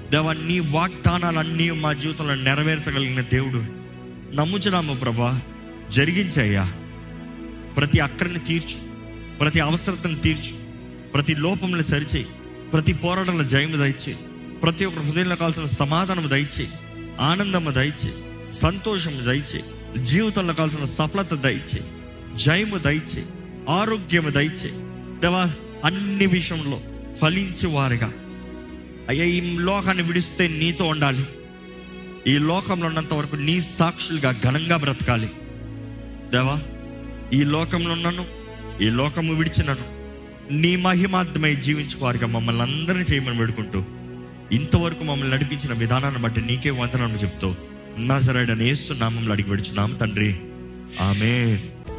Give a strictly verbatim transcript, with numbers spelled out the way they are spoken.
దేవా, నీ వాగ్దానాలన్నీ మా జీవితంలో నెరవేర్చగలిగిన దేవుడు. నమ్ముచున్నాము ప్రభా, జరిగించయ్యా. ప్రతి అక్కడిని తీర్చు, ప్రతి అవసరతను తీర్చు, ప్రతి లోపంలో సరిచేయి, ప్రతి పోరాటంలో జయము దయచేయి, ప్రతి ఒక్కరి హృదయంలో కావాల్సిన సమాధానము దయచేయి, ఆనందము దయచేయి, సంతోషము దయచేయి, జీవితంలో కావాల్సిన సఫలత దయచేయి, జయము దయచేయి, ఆరోగ్యము దయచేయి. దేవా, అన్ని విషయంలో ఫలించే వారిగా అయ్యా, ఈ లోకాన్ని విడిస్తే నీతో ఉండాలి. ఈ లోకంలో ఉన్నంత వరకు నీ సాక్షులుగా ఘనంగా బ్రతకాలి. దేవా, ఈ లోకంలో ఉన్నాను, ఈ లోకము విడిచినను నీ మహిమార్థమై జీవించువారుగా మమ్మల్ని అందరినీ చేయమని వేడుకుంటూ, ఇంతవరకు మమ్మల్ని నడిపించిన విధానాన్ని బట్టి నీకే వందనాలు చెప్తూ నజరేయుడైన యేసు నామములో అడిగి వేడుచున్నాము తండ్రి, ఆమేన్.